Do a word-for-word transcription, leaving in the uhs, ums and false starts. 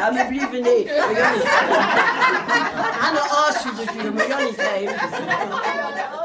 Ja, men bliv ved ned. Han er også det dyr, men jeg er ikke